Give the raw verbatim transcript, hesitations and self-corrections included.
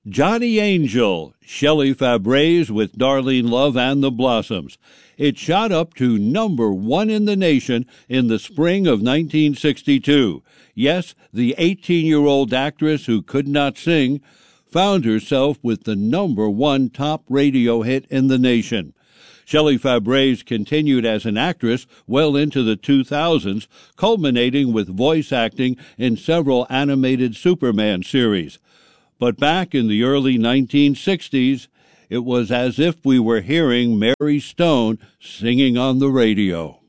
Johnny Angel, Shelley Fabares with Darlene Love and the Blossoms. It shot up to number one in the nation in the spring of nineteen sixty-two. Yes, the eighteen-year-old actress who could not sing found herself with the number one top radio hit in the nation. Shelley Fabares continued as an actress well into the two thousands, culminating with voice acting in several animated Superman series. But back in the early nineteen sixties, it was as if we were hearing Mary Stone singing on the radio.